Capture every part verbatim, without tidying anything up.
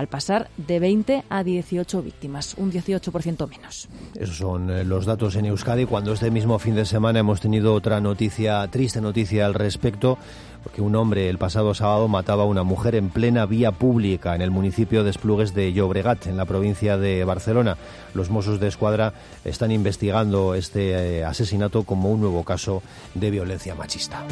al pasar de veinte a dieciocho víctimas, un dieciocho por ciento menos. Esos son eh, los datos en Euskadi, cuando este mismo fin de semana hemos tenido otra noticia, triste noticia al respecto, porque un hombre el pasado sábado mataba a una mujer en plena vía pública en el municipio de Esplugues de Llobregat, en la provincia de Barcelona. Los Mossos de Escuadra están investigando este eh, asesinato como un nuevo caso de violencia machista.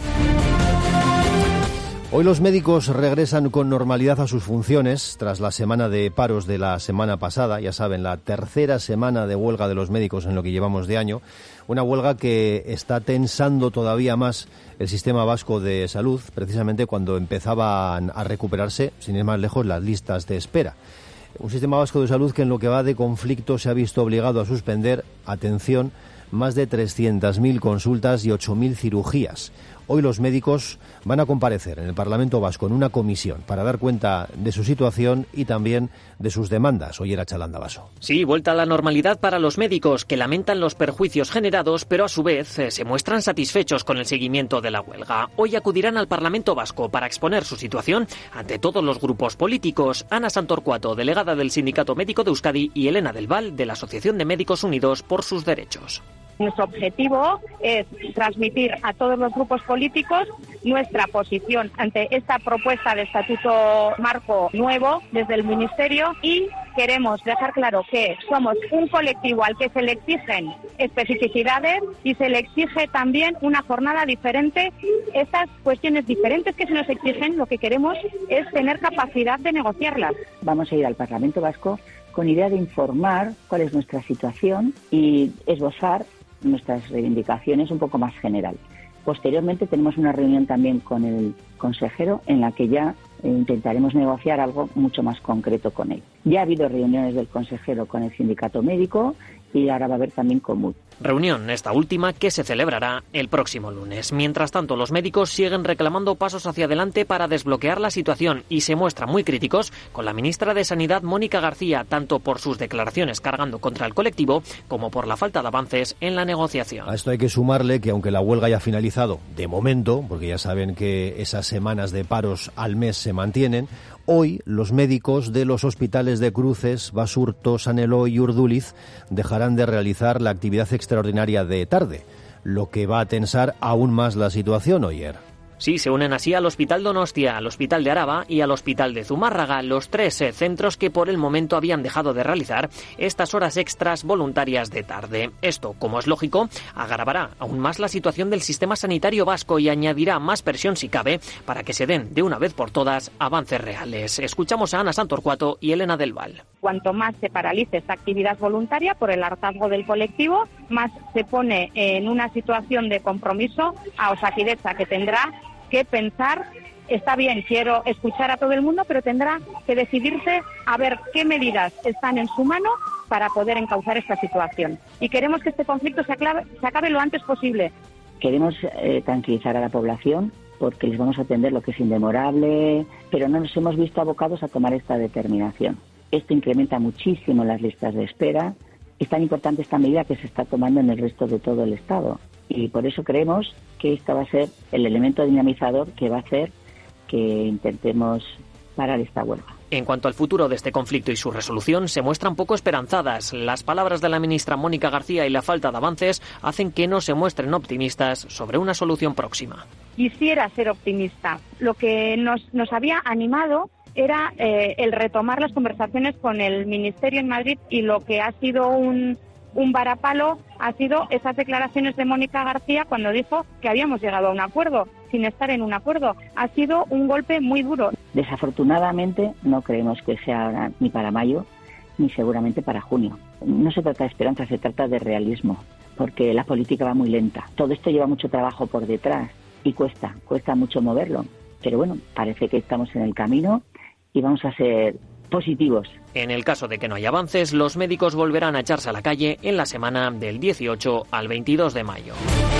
Hoy los médicos regresan con normalidad a sus funciones tras la semana de paros de la semana pasada, ya saben, la tercera semana de huelga de los médicos en lo que llevamos de año, una huelga que está tensando todavía más el sistema vasco de salud, precisamente cuando empezaban a recuperarse, sin ir más lejos, las listas de espera. Un sistema vasco de salud que en lo que va de conflicto se ha visto obligado a suspender, atención, más de trescientas mil consultas y ocho mil cirugías. Hoy los médicos van a comparecer en el Parlamento Vasco en una comisión para dar cuenta de su situación y también de sus demandas. Hoy era Chalanda Baso. Sí, vuelta a la normalidad para los médicos, que lamentan los perjuicios generados, pero a su vez eh, se muestran satisfechos con el seguimiento de la huelga. Hoy acudirán al Parlamento Vasco para exponer su situación ante todos los grupos políticos. Ana Santorcuato, delegada del Sindicato Médico de Euskadi, y Elena del Val, de la Asociación de Médicos Unidos por sus Derechos. Nuestro objetivo es transmitir a todos los grupos políticos nuestra posición ante esta propuesta de estatuto marco nuevo desde el Ministerio, y queremos dejar claro que somos un colectivo al que se le exigen especificidades y se le exige también una jornada diferente. Estas cuestiones diferentes que se nos exigen, lo que queremos es tener capacidad de negociarlas. Vamos a ir al Parlamento Vasco con idea de informar cuál es nuestra situación y esbozar nuestras reivindicaciones un poco más general. Posteriormente tenemos una reunión también con el consejero en la que ya eh, intentaremos negociar algo mucho más concreto con él. Ya ha habido reuniones del consejero con el sindicato médico y ahora va a haber también con M U D. Reunión, esta última, que se celebrará el próximo lunes. Mientras tanto, los médicos siguen reclamando pasos hacia adelante para desbloquear la situación y se muestran muy críticos con la ministra de Sanidad, Mónica García, tanto por sus declaraciones cargando contra el colectivo como por la falta de avances en la negociación. A esto hay que sumarle que aunque la huelga haya finalizado de momento, porque ya saben que esas semanas de paros al mes se mantienen, hoy los médicos de los hospitales de Cruces, Basurto, San Eloy y Urduliz dejarán de realizar la actividad extraordinaria de tarde, lo que va a tensar aún más la situación, Oyer. Sí, se unen así al Hospital Donostia, al Hospital de Araba y al Hospital de Zumárraga, los tres eh, centros que por el momento habían dejado de realizar estas horas extras voluntarias de tarde. Esto, como es lógico, agravará aún más la situación del sistema sanitario vasco y añadirá más presión si cabe para que se den de una vez por todas avances reales. Escuchamos a Ana Santorcuato y Elena del Val. Cuanto más se paralice esta actividad voluntaria por el hartazgo del colectivo, más se pone en una situación de compromiso a Osakidetza, que tendrá que pensar, está bien, quiero escuchar a todo el mundo, pero tendrá que decidirse a ver qué medidas están en su mano para poder encauzar esta situación. Y queremos que este conflicto se acabe, se acabe lo antes posible. Queremos eh, tranquilizar a la población porque les vamos a atender lo que es indemorable, pero no nos hemos visto abocados a tomar esta determinación. Esto incrementa muchísimo las listas de espera. Es tan importante esta medida que se está tomando en el resto de todo el Estado. Y por eso creemos que esta va a ser el elemento dinamizador que va a hacer que intentemos parar esta huelga. En cuanto al futuro de este conflicto y su resolución, se muestran poco esperanzadas. Las palabras de la ministra Mónica García y la falta de avances hacen que no se muestren optimistas sobre una solución próxima. Quisiera ser optimista. Lo que nos, nos había animado era eh, el retomar las conversaciones con el Ministerio en Madrid, y lo que ha sido un, un varapalo ha sido esas declaraciones de Mónica García cuando dijo que habíamos llegado a un acuerdo, sin estar en un acuerdo. Ha sido un golpe muy duro. Desafortunadamente no creemos que sea ahora ni para mayo ni seguramente para junio. No se trata de esperanza, se trata de realismo, porque la política va muy lenta. Todo esto lleva mucho trabajo por detrás y cuesta, cuesta mucho moverlo. Pero bueno, parece que estamos en el camino y vamos a ser positivos. En el caso de que no haya avances, los médicos volverán a echarse a la calle en la semana del dieciocho al veintidós de mayo.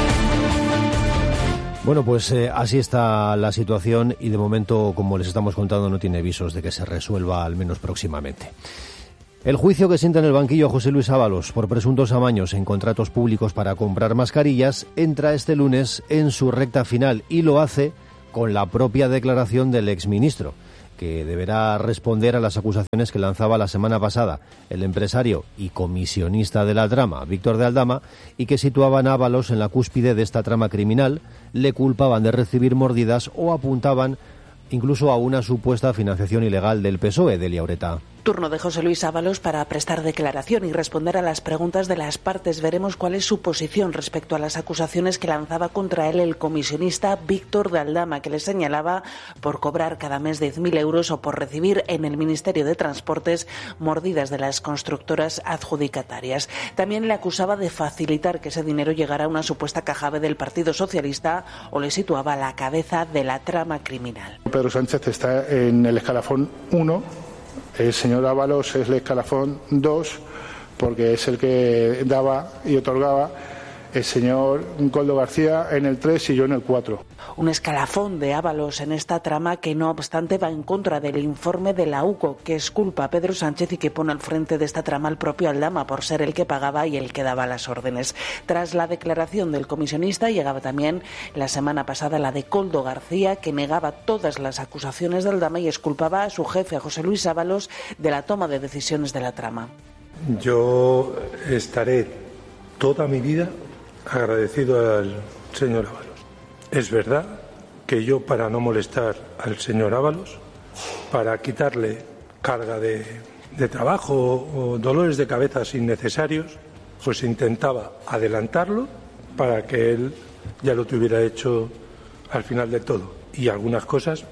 Bueno, pues eh, así está la situación y de momento, como les estamos contando, no tiene visos de que se resuelva, al menos próximamente. El juicio que sienta en el banquillo a José Luis Ábalos por presuntos amaños en contratos públicos para comprar mascarillas entra este lunes en su recta final y lo hace con la propia declaración del exministro, que deberá responder a las acusaciones que lanzaba la semana pasada el empresario y comisionista de la trama, Víctor de Aldama, y que situaban a Ábalos en la cúspide de esta trama criminal, le culpaban de recibir mordidas o apuntaban incluso a una supuesta financiación ilegal del P S O E, Delia Ureta. Turno de José Luis Ábalos para prestar declaración y responder a las preguntas de las partes. Veremos cuál es su posición respecto a las acusaciones que lanzaba contra él el comisionista Víctor de Aldama, que le señalaba por cobrar cada mes diez mil euros o por recibir en el Ministerio de Transportes mordidas de las constructoras adjudicatarias. También le acusaba de facilitar que ese dinero llegara a una supuesta caja B del Partido Socialista o le situaba a la cabeza de la trama criminal. Pedro Sánchez está en el escalafón uno. El señor Ábalos es el escalafón dos, porque es el que daba y otorgaba. El señor Koldo García en el tres y yo en el cuatro. Un escalafón de Ábalos en esta trama que, no obstante, va en contra del informe de la U C O, que exculpa a Pedro Sánchez y que pone al frente de esta trama al propio Aldama por ser el que pagaba y el que daba las órdenes. Tras la declaración del comisionista llegaba también la semana pasada la de Koldo García, que negaba todas las acusaciones de Aldama y exculpaba a su jefe, a José Luis Ábalos, de la toma de decisiones de la trama. Yo estaré toda mi vida agradecido al señor Ábalos. Es verdad que yo, para no molestar al señor Ábalos, para quitarle carga de, de trabajo o dolores de cabezas innecesarios, pues intentaba adelantarlo para que él ya lo tuviera hecho al final de todo. Y algunas cosas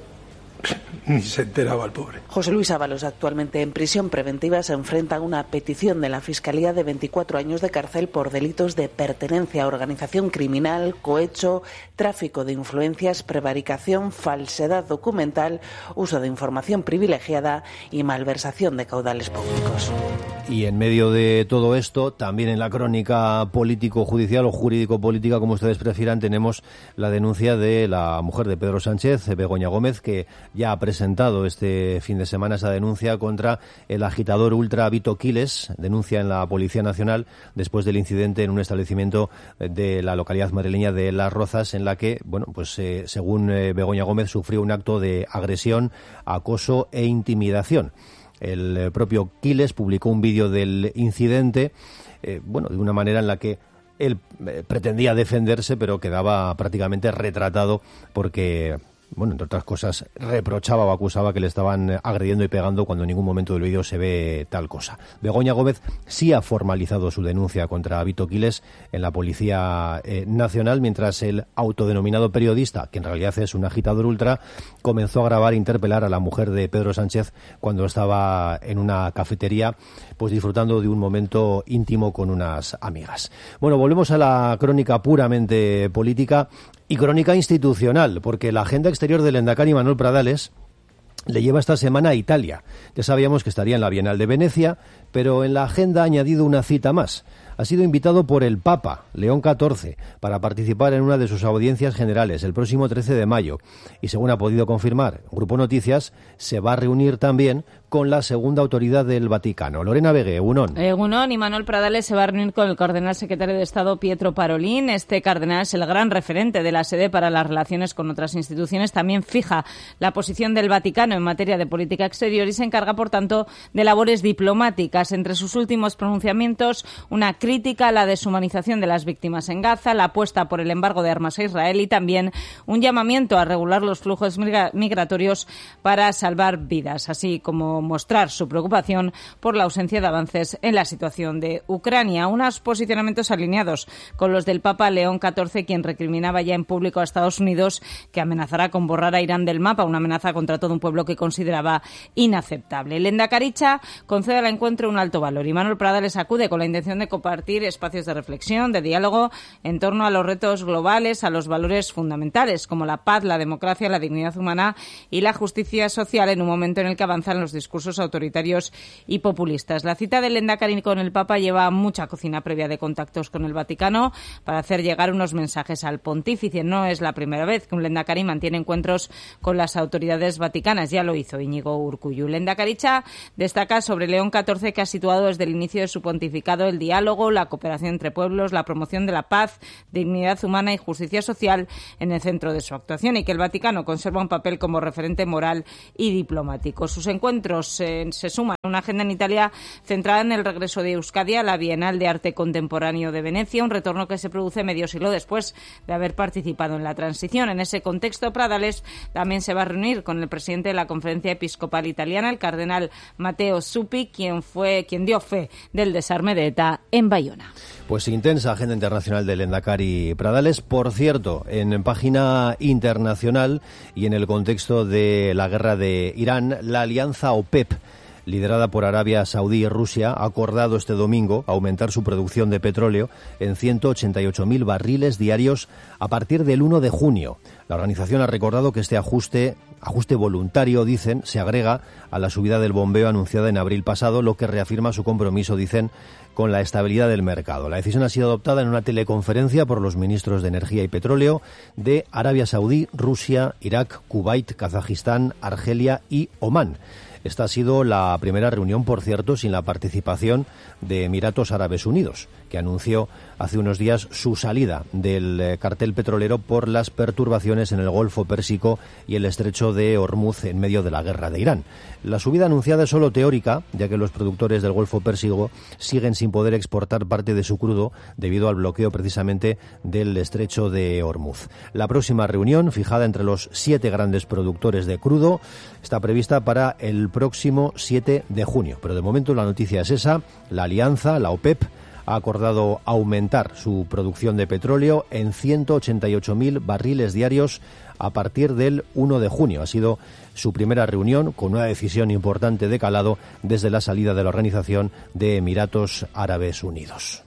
ni se enteraba el pobre. José Luis Ábalos, actualmente en prisión preventiva, se enfrenta a una petición de la Fiscalía de veinticuatro años de cárcel por delitos de pertenencia a organización criminal, cohecho, tráfico de influencias, prevaricación, falsedad documental, uso de información privilegiada y malversación de caudales públicos. Y en medio de todo esto, también en la crónica político-judicial o jurídico-política, como ustedes prefieran, tenemos la denuncia de la mujer de Pedro Sánchez, Begoña Gómez, que ya ha presentado este fin de semana esa denuncia contra el agitador ultra Vito Quiles, denuncia en la Policía Nacional después del incidente en un establecimiento de la localidad madrileña de Las Rozas, en la que, bueno, pues eh, según eh, Begoña Gómez, sufrió un acto de agresión, acoso e intimidación. El eh, propio Quiles publicó un vídeo del incidente, eh, bueno, de una manera en la que él eh, pretendía defenderse, pero quedaba prácticamente retratado porque, bueno, entre otras cosas, reprochaba o acusaba que le estaban agrediendo y pegando cuando en ningún momento del vídeo se ve tal cosa. Begoña Gómez sí ha formalizado su denuncia contra Vito Quiles en la Policía eh, Nacional, mientras el autodenominado periodista, que en realidad es un agitador ultra, comenzó a grabar e interpelar a la mujer de Pedro Sánchez cuando estaba en una cafetería, pues disfrutando de un momento íntimo con unas amigas. Bueno, volvemos a la crónica puramente política y crónica institucional, porque la agenda exterior del lehendakari Manuel Pradales le lleva esta semana a Italia. Ya sabíamos que estaría en la Bienal de Venecia, pero en la agenda ha añadido una cita más. Ha sido invitado por el Papa, León catorce, para participar en una de sus audiencias generales el próximo trece de mayo. Y según ha podido confirmar Grupo Noticias, se va a reunir también con la segunda autoridad del Vaticano. Lorena Vegue, Egunon. Egunon, y Manuel Pradales se va a reunir con el cardenal secretario de Estado Pietro Parolin. Este cardenal es el gran referente de la sede para las relaciones con otras instituciones. También fija la posición del Vaticano en materia de política exterior y se encarga, por tanto, de labores diplomáticas. Entre sus últimos pronunciamientos, una crítica a la deshumanización de las víctimas en Gaza, la apuesta por el embargo de armas a Israel y también un llamamiento a regular los flujos migratorios para salvar vidas, así como mostrar su preocupación por la ausencia de avances en la situación de Ucrania. Unos posicionamientos alineados con los del Papa León catorce, quien recriminaba ya en público a Estados Unidos que amenazará con borrar a Irán del mapa, una amenaza contra todo un pueblo que consideraba inaceptable. El Endacaricha concede al encuentro un alto valor y Manuel Pradales acude con la intención de compartir espacios de reflexión, de diálogo en torno a los retos globales, a los valores fundamentales como la paz, la democracia, la dignidad humana y la justicia social, en un momento en el que avanzan los discursos discursos autoritarios y populistas. La cita del Lehendakari con el Papa lleva mucha cocina previa de contactos con el Vaticano para hacer llegar unos mensajes al pontífice. No es la primera vez que un Lehendakari mantiene encuentros con las autoridades vaticanas. Ya lo hizo Íñigo Urkullu. Lehendakaricha destaca sobre León catorce, que ha situado desde el inicio de su pontificado el diálogo, la cooperación entre pueblos, la promoción de la paz, dignidad humana y justicia social en el centro de su actuación, y que el Vaticano conserva un papel como referente moral y diplomático. Sus encuentros eh, se suman a una agenda en Italia centrada en el regreso de Euskadi a la Bienal de Arte Contemporáneo de Venecia, un retorno que se produce medio siglo después de haber participado en la transición. En ese contexto, Pradales también se va a reunir con el presidente de la Conferencia Episcopal Italiana, el cardenal Matteo Zuppi, quien fue quien dio fe del desarme de ETA en Bayona. Pues intensa agenda internacional del Lehendakari Pradales. Por cierto, en página internacional y en el contexto de la guerra de Irán, la alianza OPEP, liderada por Arabia Saudí y Rusia, ha acordado este domingo aumentar su producción de petróleo en ciento ochenta y ocho mil barriles diarios a partir del uno de junio. La organización ha recordado que este ajuste, ajuste voluntario, dicen, se agrega a la subida del bombeo anunciada en abril pasado, lo que reafirma su compromiso, dicen, con la estabilidad del mercado. La decisión ha sido adoptada en una teleconferencia por los ministros de Energía y Petróleo de Arabia Saudí, Rusia, Irak, Kuwait, Kazajistán, Argelia y Omán. Esta ha sido la primera reunión, por cierto, sin la participación de Emiratos Árabes Unidos, que anunció hace unos días su salida del cartel petrolero por las perturbaciones en el Golfo Pérsico y el estrecho de Hormuz en medio de la guerra de Irán. La subida anunciada es solo teórica, ya que los productores del Golfo Pérsico siguen sin poder exportar parte de su crudo debido al bloqueo precisamente del estrecho de Hormuz. La próxima reunión, fijada entre los siete grandes productores de crudo, está prevista para el próximo siete de junio. Pero de momento la noticia es esa. La alianza, la OPEP, ha acordado aumentar su producción de petróleo en ciento ochenta y ocho mil barriles diarios a partir del uno de junio. Ha sido su primera reunión con una decisión importante de calado desde la salida de la Organización de Emiratos Árabes Unidos.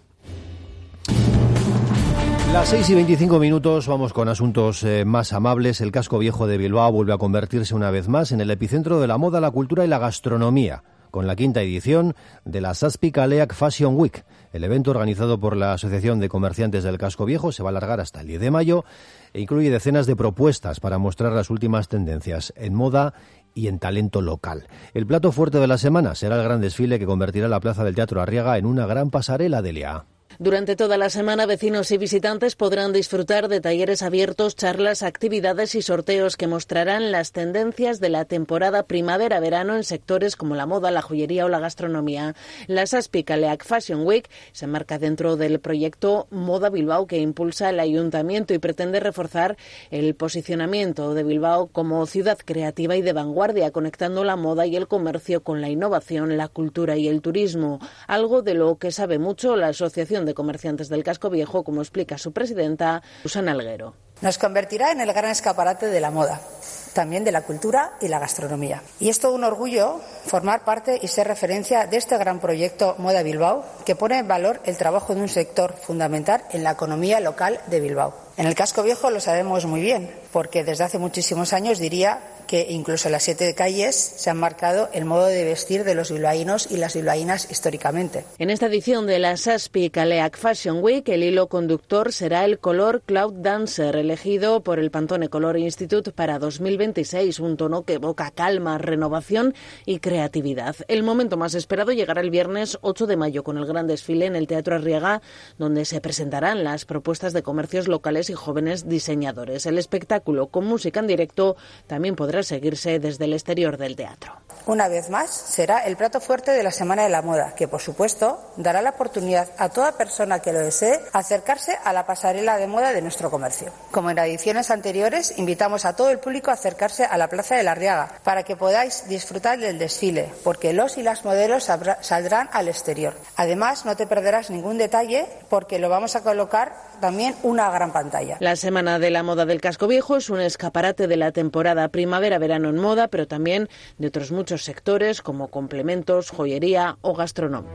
Las seis y veinticinco minutos, vamos con asuntos eh, más amables. El casco viejo de Bilbao vuelve a convertirse una vez más en el epicentro de la moda, la cultura y la gastronomía, con la quinta edición de la Zazpi Kaleak Fashion Week. El evento, organizado por la Asociación de Comerciantes del Casco Viejo, se va a alargar hasta el diez de mayo e incluye decenas de propuestas para mostrar las últimas tendencias en moda y en talento local. El plato fuerte de la semana será el gran desfile que convertirá la Plaza del Teatro Arriaga en una gran pasarela, Delia. Durante toda la semana, vecinos y visitantes podrán disfrutar de talleres abiertos, charlas, actividades y sorteos que mostrarán las tendencias de la temporada primavera-verano en sectores como la moda, la joyería o la gastronomía. La Zazpi Kaleak Fashion Week se enmarca dentro del proyecto Moda Bilbao que impulsa el Ayuntamiento y pretende reforzar el posicionamiento de Bilbao como ciudad creativa y de vanguardia, conectando la moda y el comercio con la innovación, la cultura y el turismo, algo de lo que sabe mucho la Asociación de Comerciantes del Casco Viejo, como explica su presidenta, Susana Alguero. Nos convertirá en el gran escaparate de la moda, también de la cultura y la gastronomía. Y es todo un orgullo formar parte y ser referencia de este gran proyecto Moda Bilbao, que pone en valor el trabajo de un sector fundamental en la economía local de Bilbao. En el Casco Viejo lo sabemos muy bien, porque desde hace muchísimos años diría que incluso en las siete calles se han marcado el modo de vestir de los bilbaínos y las bilbaínas históricamente. En esta edición de la Zazpi Kaleak Fashion Week, el hilo conductor será el color Cloud Dancer, elegido por el Pantone Color Institute para dos mil veintiséis, un tono que evoca calma, renovación y creatividad. El momento más esperado llegará el viernes ocho de mayo con el gran desfile en el Teatro Arriaga, donde se presentarán las propuestas de comercios locales y jóvenes diseñadores. El espectáculo con música en directo también podrá seguirse desde el exterior del teatro. Una vez más, será el plato fuerte de la Semana de la Moda, que por supuesto dará la oportunidad a toda persona que lo desee acercarse a la pasarela de moda de nuestro comercio. Como en ediciones anteriores, invitamos a todo el público a acercarse a la Plaza de la Arriaga para que podáis disfrutar del desfile, porque los y las modelos saldrán al exterior. Además, no te perderás ningún detalle porque lo vamos a colocar también una gran pantalla. La Semana de la Moda del Casco Viejo es un escaparate de la temporada primavera-verano en moda, pero también de otros muchos sectores como complementos, joyería o gastronomía.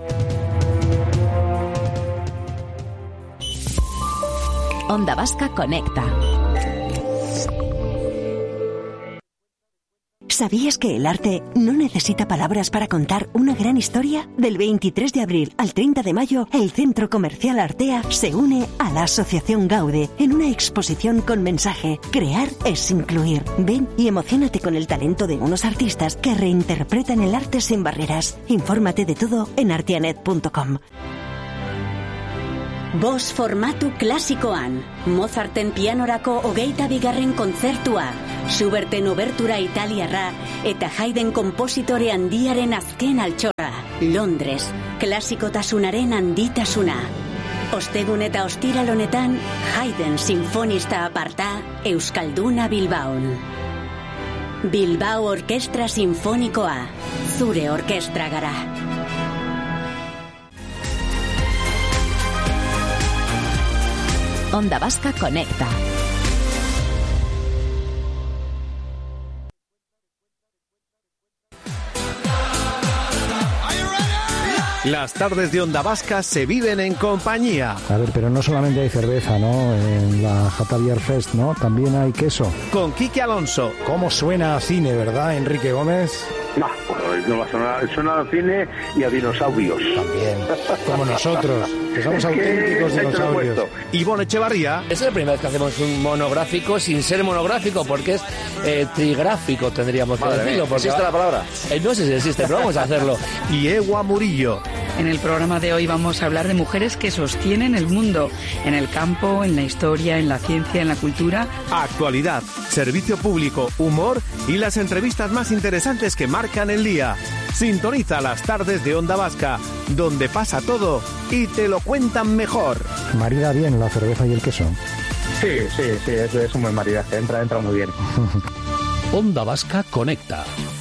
Onda Vasca Conecta. ¿Sabías que el arte no necesita palabras para contar una gran historia? Del veintitrés de abril al treinta de mayo, el Centro Comercial Artea se une a la Asociación Gaude en una exposición con mensaje: crear es incluir. Ven y emociónate con el talento de unos artistas que reinterpretan el arte sin barreras. Infórmate de todo en artianet punto com. Bost formatu klasikoan, Mozarten pianorako hogeita bigarren kontzertua, Schuberten obertura italiarra eta Haydn konpositore handiaren azken altxorra. Londres, klasikotasunaren handitasuna. Ostegun eta ostiral honetan, Haydn sinfonista aparta, Euskalduna Bilbaon. Bilbao Orkestra Sinfonikoa, zure orkestra gara. Onda Vasca Conecta. Las tardes de Onda Vasca se viven en compañía. A ver, pero no solamente hay cerveza, ¿no? En la Jata Beer Fest, ¿no? También hay queso. Con Quique Alonso. ¿Cómo suena a cine, verdad, Enrique Gómez? No, no va a sonar, suena a cine y a dinosaurios. También, como nosotros, que somos auténticos dinosaurios. Ivonne Echevarría. Es la primera vez que hacemos un monográfico sin ser monográfico, porque es eh, trigráfico, tendríamos que Madre decirlo. mía, ¿existe la palabra? Eh, no sé si existe, pero vamos a hacerlo. Y Ewa Murillo. En el programa de hoy vamos a hablar de mujeres que sostienen el mundo, en el campo, en la historia, en la ciencia, en la cultura. Actualidad, servicio público, humor y las entrevistas más interesantes que marcan el día. Sintoniza las tardes de Onda Vasca, donde pasa todo y te lo cuentan mejor. Marida bien la cerveza y el queso. Sí, sí, sí, es, es un buen maridaje, entra, entra muy bien. Onda Vasca Conecta.